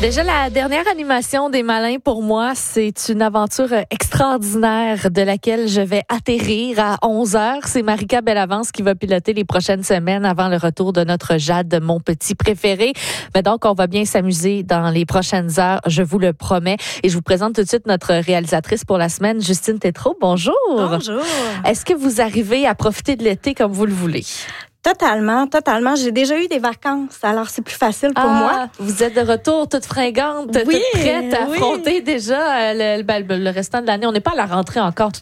Déjà, la dernière animation des Malins pour moi, c'est une aventure extraordinaire de laquelle je vais atterrir à 11h. C'est Marika Bellavance qui va piloter les prochaines semaines avant le retour de notre Jade, mon petit préféré. Mais donc, on va bien s'amuser dans les prochaines heures, je vous le promets. Et je vous présente tout de suite notre réalisatrice pour la semaine, Justine Tétrault. Bonjour. Bonjour. Est-ce que vous arrivez à profiter de l'été comme vous le voulez? Totalement. J'ai déjà eu des vacances, alors c'est plus facile pour moi. Vous êtes de retour, toute fringante, toute prête à affronter déjà le restant de l'année. On n'est pas à la rentrée encore, de toute